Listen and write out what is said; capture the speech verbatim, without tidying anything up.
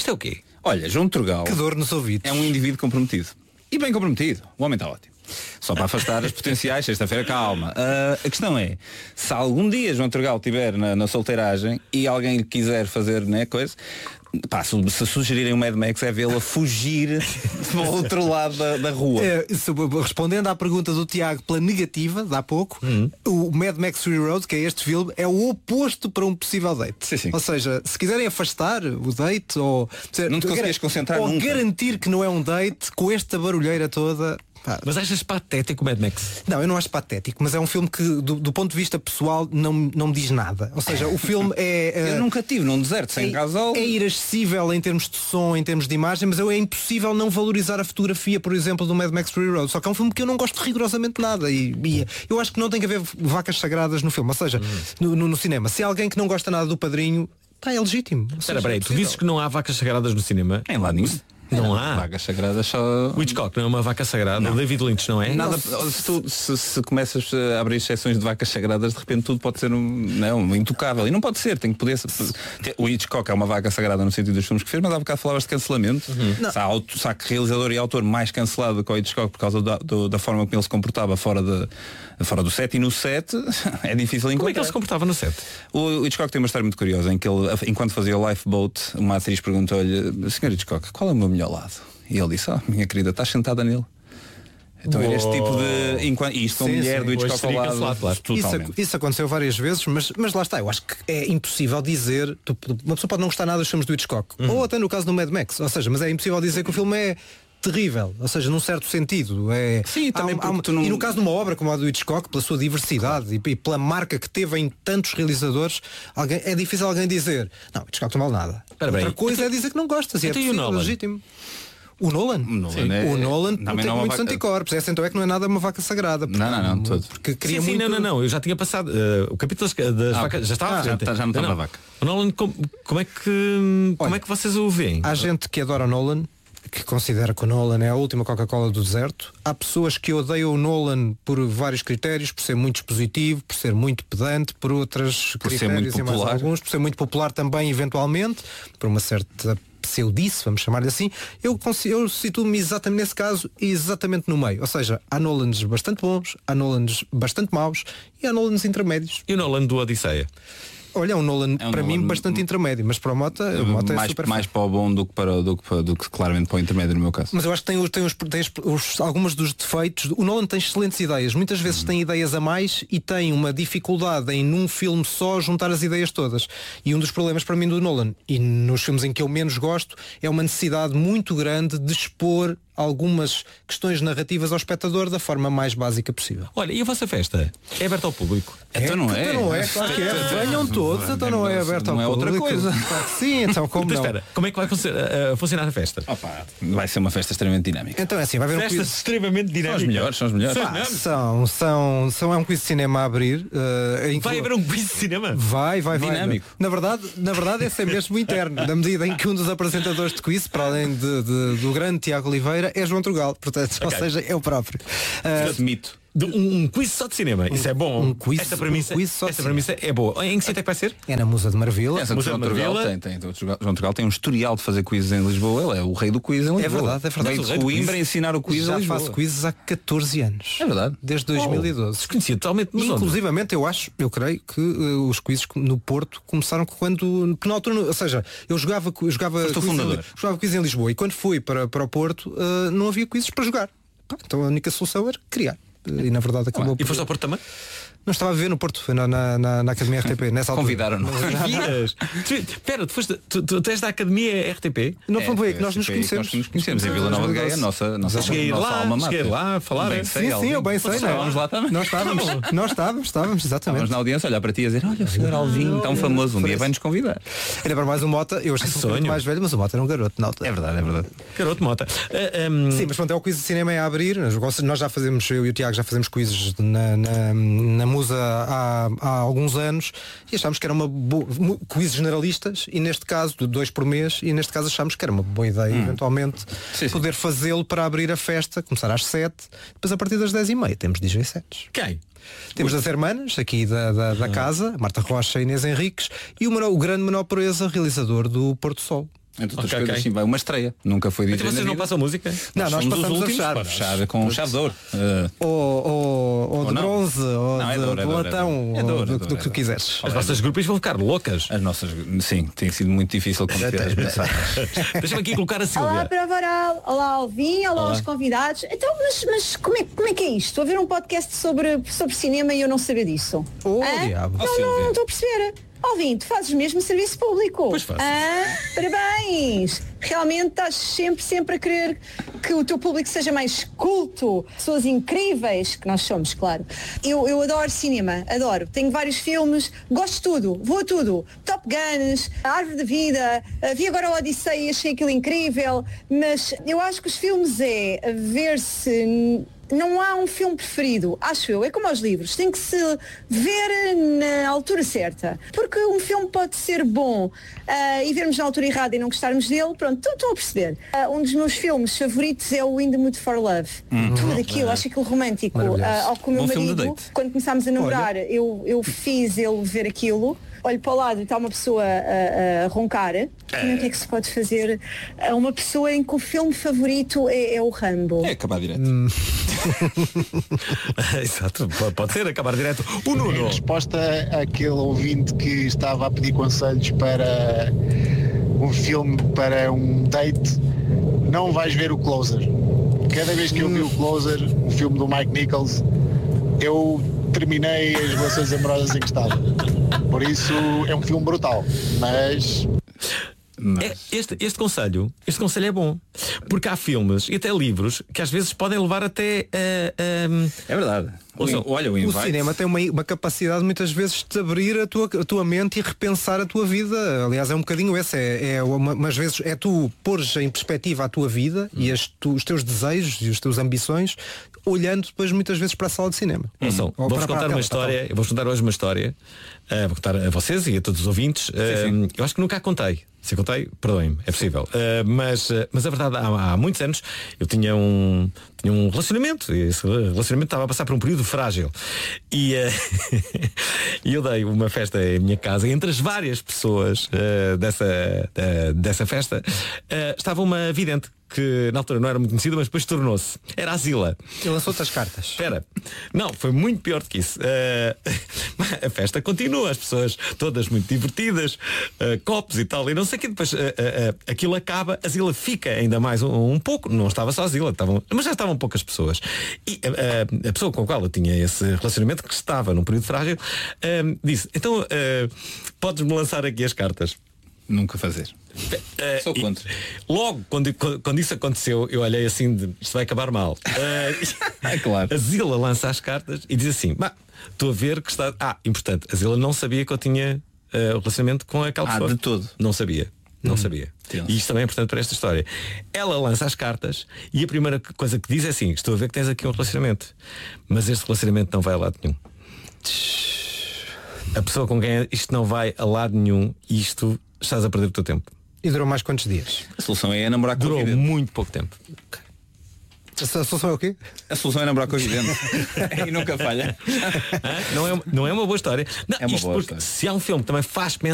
Isto é o quê? Olha, João Turgal Que dor nos ouvidos. é um indivíduo comprometido. E bem comprometido. O homem está ótimo. Só para afastar as potenciais, sexta-feira, calma. Uh, a questão é, se algum dia João Turgal estiver na, na solteiragem e alguém lhe quiser fazer, né, coisa, pá, se, se sugerirem o Mad Max é vê-lo a fugir do outro lado da, da rua. É, se- respondendo à pergunta do Tiago pela negativa, de há pouco, Uhum. o Mad Max Fury Road, que é este filme, é o oposto para um possível date. Sim, sim. Ou seja, se quiserem afastar o date ou, Não te conseguias concentrar ou nunca. garantir que não é um date com esta barulheira toda. pá, Mas achas patético o Mad Max? Não, eu não acho patético, mas é um filme que, do, do ponto de vista pessoal, não, não me diz nada. Ou seja, o filme é. Eu eh, nunca tive num deserto sem é, casal. é iracessível em termos de som, em termos de imagem, mas é impossível não valorizar a fotografia, por exemplo, do Mad Max Fury Road. Só que é um filme que eu não gosto rigorosamente nada. E, e eu acho que não tem que haver vacas sagradas no filme. Ou seja, no, no- no cinema, se há alguém que não gosta nada do Padrinho, pá, é legítimo. Ou Espera, seja, peraí, é tu possível. dizes que não há vacas sagradas no cinema? Em lá nisso. Não há. Vagas sagradas só. O Hitchcock não é uma vaca sagrada. O David Lynch não é? Nada, se, tu, se, se começas a abrir exceções de vacas sagradas, de repente tudo pode ser um, não, um intocável. E não pode ser, tem que poder. O Hitchcock é uma vaca sagrada no sentido dos filmes que fez, mas há bocado falavas de cancelamento. Se, há, auto- se há realizador e autor mais cancelado que o Hitchcock por causa da, do- da forma como ele se comportava fora, de, fora do set, e no set é difícil encontrar. Como é que ele se comportava no set? O, o Hitchcock tem uma história muito curiosa em que ele, enquanto fazia o Lifeboat, uma atriz perguntou-lhe: senhor Hitchcock, qual é o meu melhor lado? E ele disse: ah, minha querida, estás sentada nele. Então era este tipo de. Enquanto, e isto com a Sim, mulher sim. do Hoje Hitchcock ao seria lado. cancelado, claro. Isso, Totalmente. ac- isso aconteceu várias vezes, mas, mas lá está, eu acho que é impossível dizer, tu- uma pessoa pode não gostar nada dos filmes do Hitchcock, ou até no caso do Mad Max, ou seja, mas é impossível dizer que o filme é terrível, ou seja, num certo sentido. É, Sim, há também um- há porque um- tu não- E no caso de uma obra como a do Hitchcock, pela sua diversidade e, e pela marca que teve em tantos realizadores, alguém, é difícil alguém dizer, não, Hitchcock não vale nada. Espera Outra bem, coisa então- é dizer que não gostas, e é então e o possível, Nolan? legítimo. O Nolan? O Nolan é- o Nolan também tem não é uma muitos vaca- anticorpos. Essa então é que não é nada uma vaca sagrada. Não, não, não, todo. Porque queria Sim, sim, muito... não, não, não. Eu já tinha passado. eh, o capítulo das, das Ah, vacas ok. já estava Ah, à já frente. tá- já não estava a vaca. O Nolan, como, como é que como Olha, é que vocês o veem? Há gente que adora o Nolan, que considera que o Nolan é a última Coca-Cola do deserto. Há pessoas que odeiam o Nolan por vários critérios, por ser muito expositivo, por ser muito pedante, por outros Por ser critérios muito e mais popular. alguns, por ser muito popular também, eventualmente, por uma certa pseudice, vamos chamar-lhe assim. Eu, consi- eu situo-me exatamente nesse caso, exatamente no meio. Ou seja, há Nolans bastante bons, há Nolans bastante maus e há Nolans intermédios. E o Nolan do Odisseia? Olha, é um Nolan, É um para Nolan mim, bastante intermédio, mas para o Mota, o Mota é mais, super mais para o bom do que para, o- do que, para- do que claramente para o intermédio no meu caso. Mas eu acho que tem, os- tem, os, tem os- os- algumas dos defeitos. O Nolan tem excelentes ideias. Muitas vezes tem ideias a mais e tem uma dificuldade em num filme só juntar as ideias todas. E um dos problemas para mim do Nolan, e nos filmes em que eu menos gosto, é uma necessidade muito grande de expor algumas questões narrativas ao espectador da forma mais básica possível. Olha, e a vossa festa? É aberta ao público? Então não é. Então não é, claro que é. Venham todos, então não é aberto ao Não é outra público. coisa. Claro que sim, então como Então não? espera, como é que vai funci- eh, funcionar a festa? Opa, vai ser uma festa extremamente dinâmica. Então é assim, vai haver um Festa quiz. extremamente São dinâmica. os melhores, são os melhores. São- Ah, são, são, são, é um quiz de cinema a abrir. eh, em que- Vai haver um quiz de cinema? Vai, vai, vai. Dinâmico. Na verdade, na verdade esse é mesmo interno, na medida em que um dos apresentadores de quiz, para além de, de- do grande Tiago Oliveira, é João Trugal. Portanto, ou seja, é o próprio. Ah, Esse mito. De um, um quiz só de cinema. Isso é bom. um quiz- esta premissa, um quiz só de esta premissa é boa. Em que sítio é que vai ser? é na Musa de Marvila. Essa do Museu João de Trugal Marvila. tem, tem, o João Trugal tem um historial de fazer quizzes em Lisboa. Ele é o rei do quiz em Lisboa. É verdade, é verdade. Veio O rei de do Coimbra quiz. ensinar o quiz Já em Lisboa. faço quizzes há catorze anos. É verdade. Desde dois mil e doze. Desconhecia totalmente. Mas onde? Inclusivamente eu acho, eu creio que uh, os quizzes no Porto começaram quando, que na altura, ou seja, eu jogava, eu jogava, Foste o quiz em, fundador. jogava quiz em Lisboa e quando fui para, para o Porto uh, não havia quizzes para jogar. Pá, então a única solução era criar. E na verdade acabou E por... foste ao Porto também? Não estava a viver no Porto, foi na, na, na, na Academia R T P, nessa altura. Convidaram-no. Vias. Tu- Espera, tu, foste- tu, tu, tu és da Academia R T P? Não foi É, que nós nos foi aí que conhecemos. Nós nos conhecemos em Vila Nova de Gaia, nossa, nossa, Cheguei a ir nossa lá, alma cheguei a ir mater. lá a falar. Bem é? sei, Sim, sim, Alvin. eu bem sei, Nós não é? estávamos lá também. Nós estávamos, nós estávamos, estávamos, exatamente. Estávamos na audiência a olhar para ti e a dizer: olha, o senhor Alvin, tão famoso, um dia vai-nos convidar. Era para mais um Mota, eu achei que sonho. sonho mais velho, mas o Mota era um garoto na altura. É verdade, é verdade. Garoto Mota. Ah, um, Sim, mas pronto, é o quiz de cinema é a abrir. Nós já fazemos, eu e o Tiago já fazemos quizzes na, na, na Musa há, há alguns anos e achámos que era uma boa quizzes generalistas e neste caso, de dois por mês, e neste caso achámos que era uma boa ideia eventualmente Sim, sim. poder fazê-lo para abrir a festa, começar às sete, depois a partir das dez e meia temos D J sets. Quem? Temos as hermanas aqui da, da, Ah. da casa, Marta Rocha e Inês Henriques, e o, Manuel- o grande Manuel Proeza, realizador do Porto Sol. Entre outras Ok, coisas, ok. sim, vai uma estreia. Nunca foi Mas D J vocês na não vida. passam música? Não, nós somos os passamos a últimos fechar. para fechar com chave de ouro. Uh, Ou, ou, ou Ou de não. bronze, ou Não, é de, de ouro, é de de ouro, é de latão, ouro. É de ou ouro, é do, de do ouro, que tu é de quiseres. As vossas grupos vão ficar loucas. as nossas, sim, tem sido muito difícil conter as mensagens. Deixa-me aqui colocar a Olá, Silvia. Prova Oral, olá Alvin, olá, Olá. aos convidados. Então, mas, mas como, é, como é que é isto? Estou a ver um podcast sobre, sobre cinema e eu não saber disso. Oh, Hã? diabo. Não, Oh, não, Silvia. não estou a perceber. Alvin, tu fazes mesmo serviço público. Pois faço. Hã? Parabéns. Realmente estás sempre, sempre a querer que o teu público seja mais culto, pessoas incríveis, que nós somos, claro. Eu, eu adoro cinema, adoro. Tenho vários filmes, gosto de tudo, vou a tudo. Top Guns, A Árvore da Vida, uh, vi agora o Odisseia e achei aquilo incrível, mas eu acho que os filmes é ver se... Não há um filme preferido, acho eu, é como aos livros, tem que se ver na altura certa, porque um filme pode ser bom ah, e vermos na altura errada e não gostarmos dele, pronto, estou a perceber. Ah, um dos meus filmes favoritos é o In the Mood for Love, tudo aquilo, acho aquilo romântico, Maravilhoso. ah, ao que o meu Bom filme de marido, date. quando começámos a namorar, eu, eu fiz ele ver aquilo. Olho para o lado e está uma pessoa a, a roncar. E o que é que se pode fazer a uma pessoa em que o filme favorito é, é o Rambo? É acabar direto. Exato, pode- pode ser, acabar direto. O Em Nuno. resposta àquele ouvinte que estava a pedir conselhos para um filme, para um date, não vais ver o Closer. Cada vez que eu vi o Closer, o filme do Mike Nichols, eu terminei as relações amorosas em que estava. Por isso é um filme brutal, mas Mas, É, este, este conselho, este conselho é bom. Porque há filmes e até livros que às vezes podem levar até a. é verdade. O Ouçam, in- olha, o O Invite. cinema tem uma, uma capacidade muitas vezes de abrir a tua, a tua mente e repensar a tua vida. Aliás, é um bocadinho esse. É, é uma, umas vezes é tu pôres em perspectiva a tua vida e as tu- os teus desejos e os teus ambições, olhando depois muitas vezes para a sala de cinema. Ouçam, Ou vou-vos para- para a contar tela, uma para a tela. história. Eu vou contar hoje uma história. uh, vou contar a vocês e a todos os ouvintes. Uh, eu acho que nunca a contei. Se a contei, perdoem-me, é possível. Uh, mas, uh, mas a verdade, há, há muitos anos eu tinha um, tinha um relacionamento. E esse relacionamento estava a passar por um período frágil. E, uh, e eu dei uma festa em minha casa. E entre as várias pessoas uh, dessa, uh, dessa festa uh, estava uma vidente que na altura não era muito conhecida, mas depois tornou-se. Era a Zila. Ele lançou-te as cartas. Espera, não, foi muito pior do que isso. Eh, a festa continua, as pessoas todas muito divertidas, eh, copos e tal, e não sei o que. Depois eh, eh, aquilo acaba, a Zila fica ainda mais um, um pouco. Não estava só a Zila, estavam, mas já estavam poucas pessoas. E eh, eh, a pessoa com a qual eu tinha esse relacionamento, que estava num período frágil, eh, disse: então eh, podes-me lançar aqui as cartas. Nunca fazer. Uh, Sou e contra. Logo, quando, quando, quando isso aconteceu, eu olhei assim de isto vai acabar mal. Uh, É claro. A Zila lança as cartas e diz assim: "Bah, estou a ver que está. Ah, importante, a Zila não sabia que eu tinha uh, relacionamento com aquela Ah, pessoa. de todo. Não sabia. Não sabia. tenso. E isto também é importante para esta história. Ela lança as cartas e a primeira coisa que diz é assim: estou a ver que tens aqui um relacionamento, mas este relacionamento não vai a lado nenhum. A pessoa com quem isto não vai a lado nenhum, isto estás a perder o teu tempo. E durou mais quantos dias? A solução é namorar com o Durou vidente. muito pouco tempo. A solução é o quê? A solução é namorar com o vidente. E nunca falha. Hã? Não é, não é uma boa história. Não, É uma isto boa porque história. se há um filme que também faz pensar